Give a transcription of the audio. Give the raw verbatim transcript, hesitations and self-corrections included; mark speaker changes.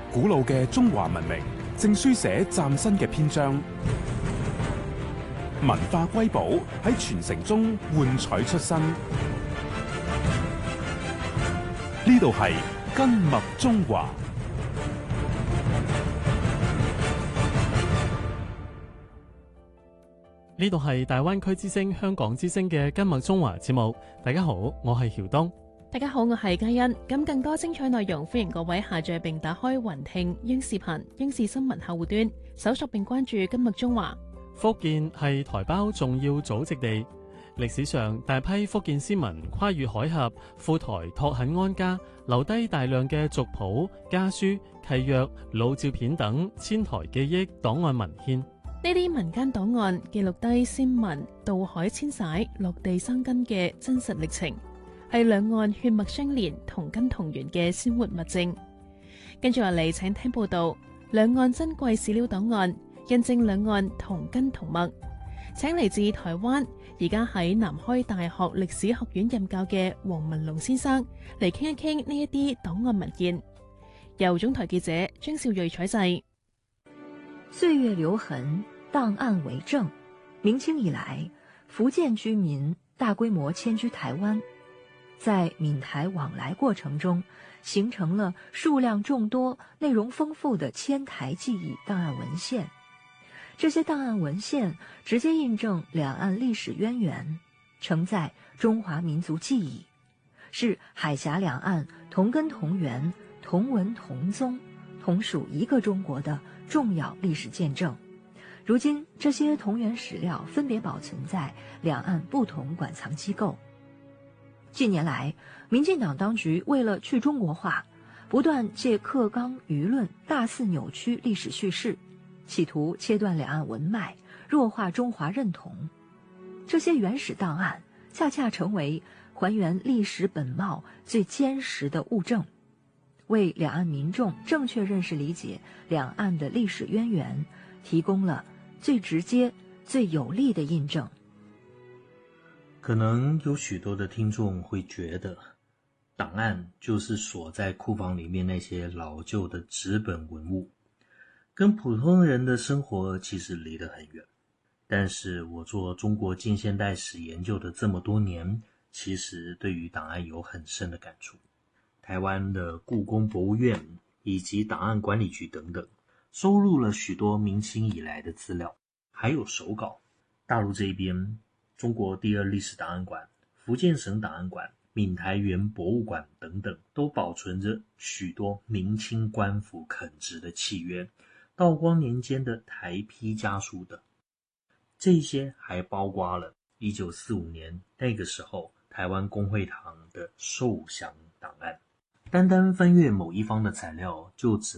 Speaker 1: 古老嘅中華文明正書寫嶄新嘅篇章，文化瑰寶喺傳承中喚取出身。呢度係根脈中華。
Speaker 2: 呢度係大灣區之聲、香港之聲嘅根脈中華節目。大家好，我係曉東。
Speaker 3: 大家好，我係嘉欣。咁更多精彩內容，歡迎各位下載並打開雲聽英視頻、英視新聞客戶端，搜索並關注根脈中華。
Speaker 2: 福建係台胞重要祖籍地，歷史上大批福建先民跨越海峽赴台拓墾安家，留低大量嘅族譜、家書、契約、老照片等遷台記憶檔案文獻。
Speaker 3: 呢啲民間檔案記錄低先民渡海遷徙、落地生根嘅真實歷程，係兩岸血脈相連、同根同源嘅鮮活物證。跟住落嚟，請聽報道：兩岸珍貴史料檔案，印證兩岸同根同脈。請嚟自台灣，而家喺南開大學歷史學院任教嘅黃文龍先生嚟傾一傾呢一啲檔案文件。由總台記者張少睿採製。
Speaker 4: 歲月留痕，檔案為證。明清以來，福建居民大規模遷居台灣，在閩台往來過程中，形成了數量眾多、內容豐富的遷台記憶檔案文獻。這些檔案文獻直接印證兩岸歷史淵源，承載中華民族記憶，是海峽兩岸同根同源、同文同宗、同屬一個中國的重要歷史見證。如今，這些同源史料分別保存在兩岸不同館藏機構。近年來，民進黨當局為了去中國化，不斷借課綱輿論大肆扭曲歷史敘事，企圖切斷兩岸文脈，弱化中華認同。這些原始檔案恰恰成為還原歷史本貌最堅實的物證，為兩岸民眾正確認識理解兩岸的歷史淵源提供了最直接、最有力的印證。
Speaker 5: 可能有許多的聽眾會覺得，檔案就是鎖在庫房裡面那些老舊的紙本文物，跟普通人的生活其實離得很遠。但是我做中國近現代史研究的這麼多年，其實對於檔案有很深的感觸。台灣的故宮博物院以及檔案管理局等等，收錄了許多明清以來的資料，還有手稿。大陸這邊，中國第二歷史檔案館、福建省檔案館、閩台園博物館等等，都保存着許多明清官府墾殖的契約、道光年間的台批家書等。這些還包括了一九四五年那個時候台灣公會堂的受降檔案。單單翻閱某一方的材料，就只